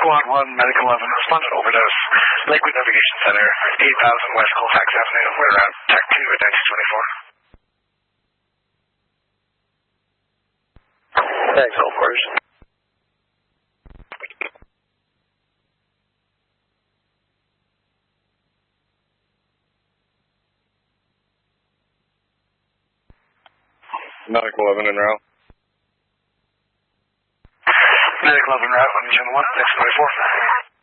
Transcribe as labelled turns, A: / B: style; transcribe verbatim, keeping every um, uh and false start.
A: Squad one, Medic eleven, responded overdose. Lakewood Navigation Center, eight thousand West Colfax Avenue. We're around Tech two at nineteen twenty-four. Thanks, all quarters.
B: Medic eleven en route.
A: Medic eleven route, one one, next twenty-four.